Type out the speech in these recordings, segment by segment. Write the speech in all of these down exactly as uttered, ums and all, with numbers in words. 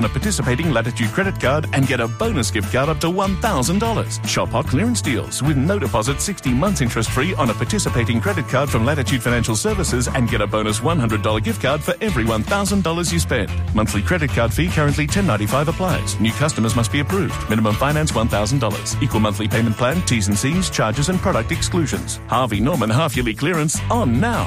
a participating Latitude credit card and get a bonus gift card up to one thousand dollars. Shop hot clearance deals with no deposit, sixty months interest-free on a participating credit card from Latitude Financial Services and get a bonus one hundred dollars gift card for every one thousand dollars you spend. Monthly credit card fee currently ten dollars ninety-five applies. New customers must be approved. Minimum finance one thousand dollars. Equal monthly payment plan, T's and C's, charges and product exclusions. Harvey Norman half-yearly clearance on now.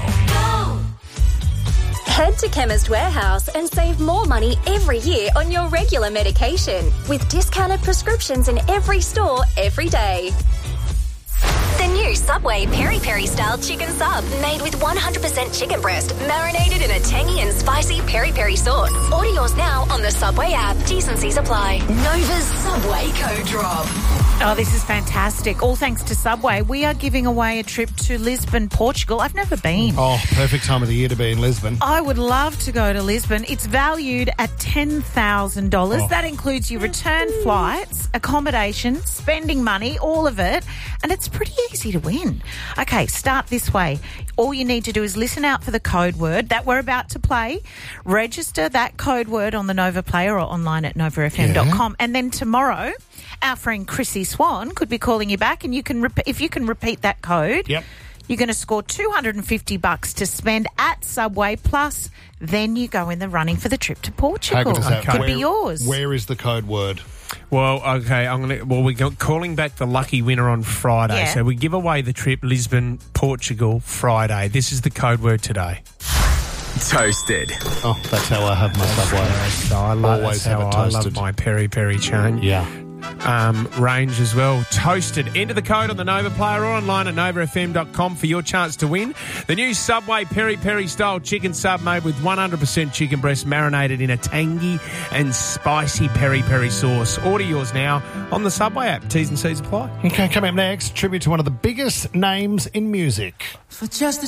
Head to Chemist Warehouse and save more money every year on your regular medication with discounted prescriptions in every store every day. The new Subway Peri Peri style chicken sub made with one hundred percent chicken breast marinated in a tangy and spicy peri peri sauce. Order yours now on the Subway app. T's and C's apply. Nova's Subway Code Drop. Oh, this is fantastic. All thanks to Subway. We are giving away a trip to Lisbon, Portugal. I've never been. Oh, perfect time of the year to be in Lisbon. I would love to go to Lisbon. It's valued at ten thousand dollars. Oh. That includes your return flights, accommodation, spending money, all of it. And it's pretty easy to win. Okay, start this way. All you need to do is listen out for the code word that we're about to play. Register that code word on the Nova Player or online at nova f m dot com. Yeah. And then tomorrow, our friend Chrissy Swan could be calling you back, and you can rep- if you can repeat that code, yep. you're going to score two hundred fifty bucks to spend at Subway, plus then you go in the running for the trip to Portugal. How good is that? Could Where, be yours. Where is the code word? Well, okay, I'm gonna. Well, we're calling back the lucky winner on Friday, Yeah. so we give away the trip Lisbon, Portugal, Friday. This is the code word today. Toasted. Oh, that's how I have my Subway. So I love, Always that's how have it I toasted. love my peri peri chain. Yeah. Um, range as well. Toasted. Enter the code on the Nova Player or online at nova f m dot com for your chance to win. The new Subway Peri Peri style chicken sub made with one hundred percent chicken breast marinated in a tangy and spicy peri peri sauce. Order yours now on the Subway app. T's and C's apply. Okay, coming up next, tribute to one of the biggest names in music. For just